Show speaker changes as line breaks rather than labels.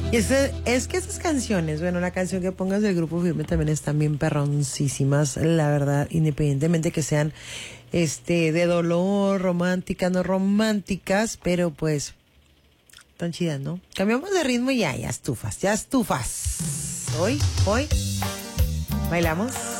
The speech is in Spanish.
Y es que esas canciones, bueno, la canción que pongas del Grupo Firme también están bien perroncísimas, la verdad, independientemente que sean de dolor, románticas, no románticas, pero pues tan chidas, ¿no? Cambiamos de ritmo y ya estufas. Hoy, bailamos.